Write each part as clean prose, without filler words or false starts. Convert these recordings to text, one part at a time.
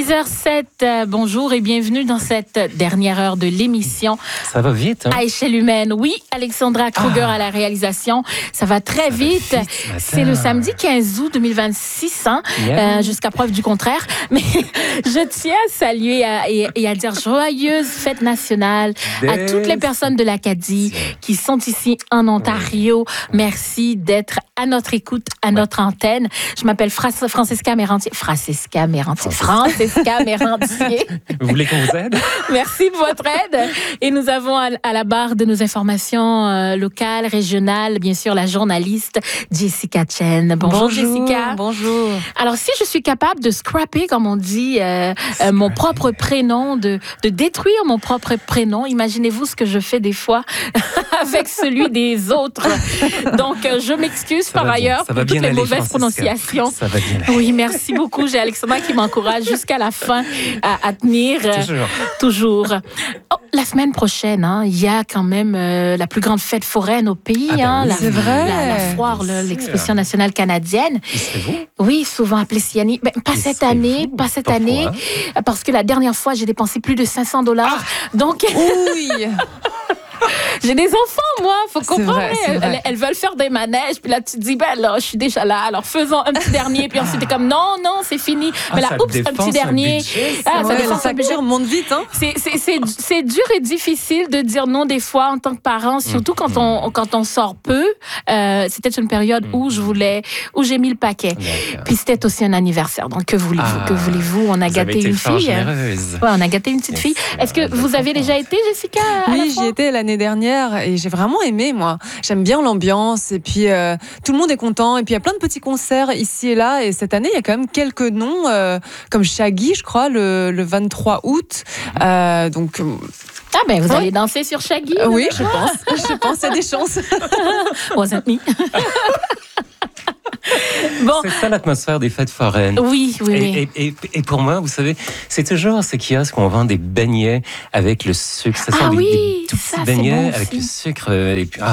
6h07, bonjour et bienvenue dans cette dernière heure de l'émission. Ça va vite, hein? À échelle humaine, oui. Alexandra Kruger à la réalisation. Ça va très vite. C'est le samedi 15 août 2026, hein, jusqu'à preuve du contraire. Mais je tiens à saluer et à dire joyeuse fête nationale à toutes les personnes de l'Acadie qui sont ici en Ontario. Merci d'être à notre écoute, à notre antenne. Je m'appelle Francesca Mérantier. Vous voulez qu'on vous aide? Merci de votre aide. Et nous avons à la barre de nos informations locales, régionales, bien sûr, la journaliste Jessica Chen. Bonjour Jessica. Bonjour. Alors, si je suis capable de scraper, comme on dit, mon propre prénom, de détruire mon propre prénom, imaginez-vous ce que je fais des fois avec celui des autres. Donc, je m'excuse par ailleurs pour toutes les mauvaises prononciations. Ça va bien. Oui, merci beaucoup. J'ai Alexandra qui m'encourage jusqu'à la fin à tenir. Toujours. Oh, la semaine prochaine, hein, il y a quand même la plus grande fête foraine au pays. C'est vrai. La foire, l'exposition nationale canadienne. C'est vous? Oui, souvent appelée Siani. Pas cette année, parce que la dernière fois, j'ai dépensé plus de $500. Donc, oui. J'ai des enfants, moi, faut comprendre. Vrai. Elles veulent faire des manèges, puis là, tu te dis, ben là, je suis déjà là, alors faisons un petit dernier, puis ensuite, t'es comme, non, c'est fini. Mais là, oups, un petit dernier. Ça remonte vite, hein. C'est dur et difficile de dire non des fois en tant que parent, surtout quand on sort peu. C'était une période où j'ai mis le paquet. Puis c'était aussi un anniversaire. Donc, que voulez-vous? On a gâté une fille. Ouais, on a gâté une petite fille. Est-ce que vous avez déjà été, Jessica? Oui, j'y étais l'année dernière et j'ai vraiment aimé, moi. J'aime bien l'ambiance et puis tout le monde est content et puis il y a plein de petits concerts ici et là et cette année il y a quand même quelques noms comme Shaggy, je crois, le 23 août. Donc vous allez danser sur Shaggy? Oui, je pense, il y a des chances. Wasn't me. Bon. C'est ça l'atmosphère des fêtes foraines. Oui. Et pour moi, vous savez, c'est toujours ces kiosques où on vend des beignets avec le sucre. Ça sent des tout petits beignets avec le sucre. Et puis,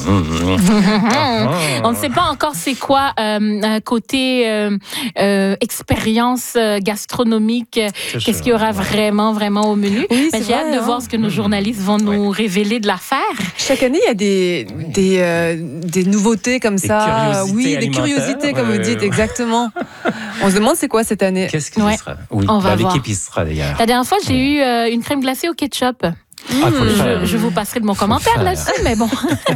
on ne sait pas encore c'est quoi côté expérience gastronomique. Qu'est-ce qu'il y aura vraiment au menu? Oui, j'ai hâte de voir ce que nos journalistes vont nous révéler de l'affaire. Chaque année, il y a des nouveautés comme ça. Des curiosités, comme vous dites, exactement. On se demande c'est quoi cette année. Qu'est-ce que ce sera? Oui, on va voir. L'équipe y sera d'ailleurs. La dernière fois, j'ai eu une crème glacée au ketchup. Je vous passerai de mon commentaire là-dessus, mais bon.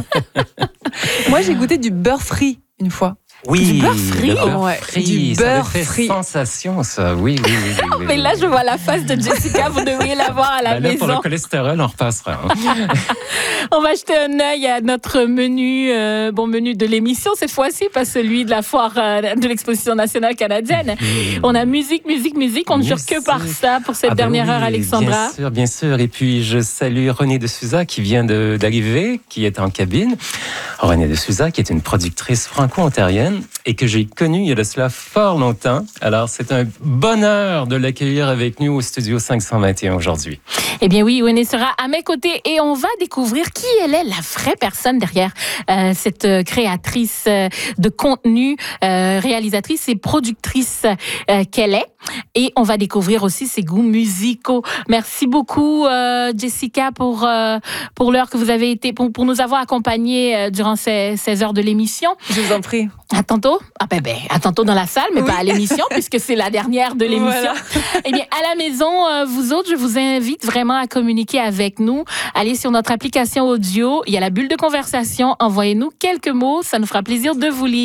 Moi, j'ai goûté du beurre frit une fois. Oui, du beurre frit. Du beurre frit. Sensation, ça. Oui. Mais là, je vois la face de Jessica. Vous devriez la voir à la maison. Pour le cholestérol, on repassera. On va jeter un œil à notre menu de l'émission cette fois-ci, pas celui de la foire de l'exposition nationale canadienne. On a musique. On ne jure que par ça pour cette dernière heure, Alexandra. Bien sûr. Et puis, je salue Renée de Souza qui vient d'arriver, qui est en cabine. Renée de Souza, qui est une productrice franco-ontarienne et que j'ai connue il y a de cela fort longtemps. Alors, c'est un bonheur de l'accueillir avec nous au studio 521 aujourd'hui. Eh bien oui, Renée sera à mes côtés et on va découvrir qui elle est, la vraie personne derrière cette créatrice de contenu, réalisatrice et productrice qu'elle est. Et on va découvrir aussi ses goûts musicaux. Merci beaucoup, Jessica, pour l'heure que vous avez été, pour nous avoir accompagnés durant ces heures de l'émission. Je vous en prie. À tantôt. À tantôt dans la salle, mais pas à l'émission, puisque c'est la dernière de l'émission. Voilà. Eh bien, à la maison, vous autres, je vous invite vraiment à communiquer avec nous. Allez sur notre application audio. Il y a la bulle de conversation. Envoyez-nous quelques mots. Ça nous fera plaisir de vous lire.